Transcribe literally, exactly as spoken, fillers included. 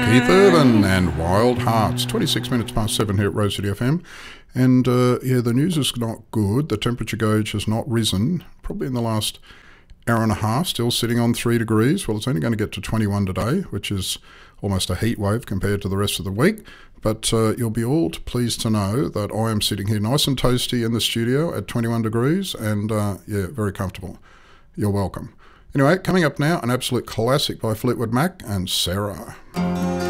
Keith Urban and Wild Hearts. twenty-six minutes past seven here at Rose City F M. And uh, yeah, the news is not good. The temperature gauge has not risen, probably in the last hour and a half, still sitting on three degrees. Well, it's only going to get to twenty-one today, which is almost a heat wave compared to the rest of the week. But uh, you'll be all pleased to know that I am sitting here nice and toasty in the studio at twenty-one degrees and, uh, yeah, very comfortable. You're welcome. Anyway, coming up now, an absolute classic by Fleetwood Mac and Sarah.